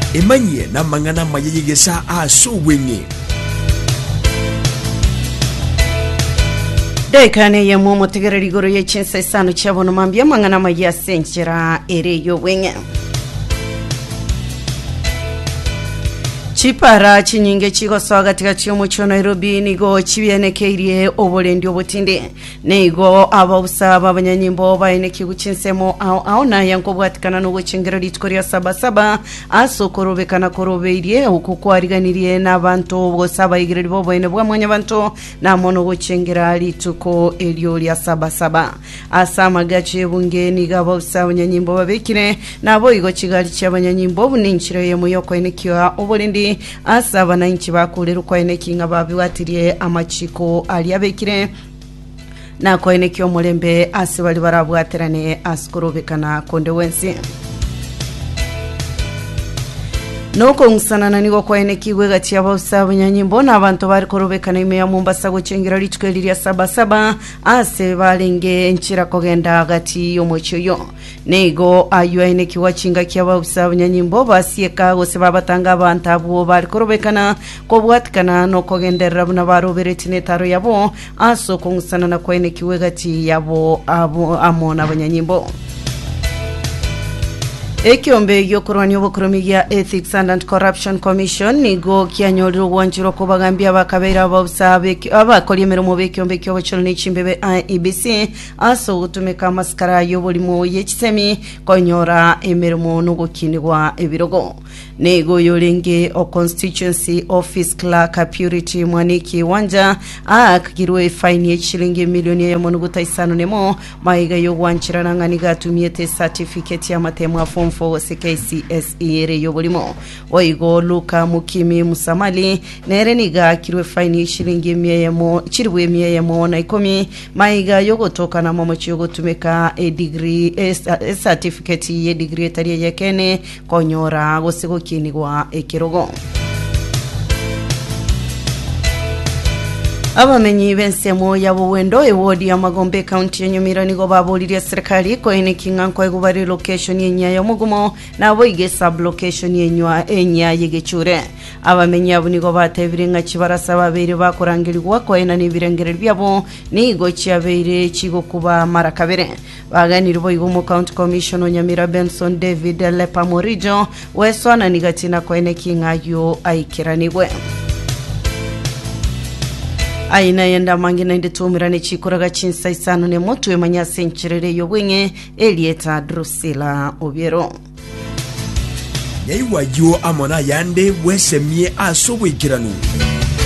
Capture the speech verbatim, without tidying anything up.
emanye na mangana mayegesa aso wenye Daikane ya mumo tegereri goro ye chinsa isano chabono mambia mangana maya senchera ere yo wenye Chipara chinyinge chigo soga tika chiyomo cho Nairobi nigo chibiene keirie obolendi obotinde nigo abausa babanyanyimbo baine kiguchinsemo ao ao na yanko bwatikana no guchingira litkoria saba saba aso korobekana korobeirie ukukwariganirie n'abantu bosaba igiriri bo baine bwa mwanya bantu na mono guchingira lituko elio lya saba saba asama gache bunge niga abausa abanyanyimbo babekire nabo igo chigali cy'abanyanyimbo buninchire ye muyoko ine kiwa obolendi asaba na inchi bakuleru kwa eneki nga babiwatiriye amachiko aliyabekire na kwa eneki omulembe asibali barabwaterane asikorobekana konde wensi Noko ngsanana nigo kwa eneki wegati ya bausa abanyanyimbo na abantu bari korobekana ime ya Mombasa guchengira lichwe liria saba saba ase balenge nchira kogenda agati yomocho yo nego ayua eneki wachinga kia bausa abanyanyimbo basieka gose babatanga abantu abo bari korobekana kobwatikana no kogendera buna baroberetine taro yabo aso kongsanana kwa eneki wegati yabo abo amona abanyanyimbo Ekiombe yokurwani obukromi ya Ethics and Anti-Corruption Commission nigo kianyoro wanjiro kubagambia bakabera babusabe abakoli emirimo bekiombe kyobacholo n'ichimbebe I E B C aso gutumeka maskara yobolimo yekisemi konyora emirimo no gukinirwa ebirogo nego yolenge o constituency office clerk Purity Mwaniki Wanja akagirwe fine y'echilingi milioni ya monuguta isano nemo maiga yo wanchirana ngani gatumiete certificate ya matemo form for C C S E ere yobolimo oigo Luka Mukimi Musamali nereniga kirwe fine shilingi miyemo chirwe miyemo na ikomi maiga yogo toka na momo chiyogo tumeka a degree a certificate ye degree tari ya kene konyora gosego kinigwa ekirogo Abamenyi bensemo yabo wendo ewodi ya Magombe County yenyumira nigo babuliriya serikali ko ene kinganko egubari location yenya ya mugumo nabo ige sub location yenywa enya yegechure abamenyi abo nigo batebiringa kibarasa babiri bakorangirwa ko ena nibirengere byabo nigo cyabere kigo kuba marakabere baganirwa igo mu county commission onyamira Benson David Lepamorijo wesona nigatina ko ene kingayo aikiranibwe Aina yenda mangina ndetumirane chikoraga chinsa isano ne motu emanya senchirere yobwenye Elieta Drusilla Obiero Yaiwa yo amona yande wesemie asobwikiranu